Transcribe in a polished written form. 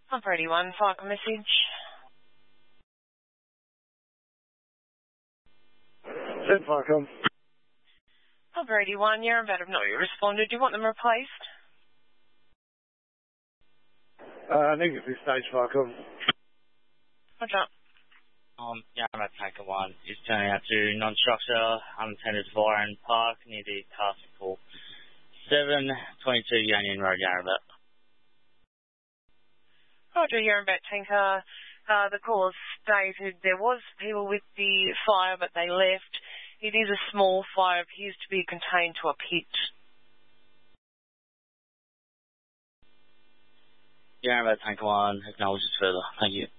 Number 81, fire message. Send Farcom. Number 81, you're about to know you responded. Do you want them replaced? Negative stage Farcom. Roger. Yarra Tanker 1 is turning out to non-structure, unattended fire in park near the castle pool. 722 Union Road, Yarra. Roger, you're about Tanker. The caller stated there was people with the fire, but they left. It is a small fire, appears to be contained to a pit. Yarra Tanker 1 acknowledges further. Thank you.